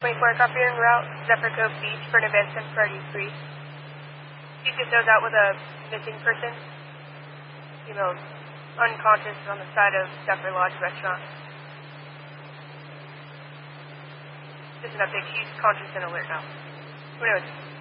24 copy en route, Zephyr Cove Beach for an event 10 priority 3. CCSO's out with a missing person. Female unconscious on the side of Zephyr Lodge restaurant. Just an update, she's conscious and alert now. Who knows?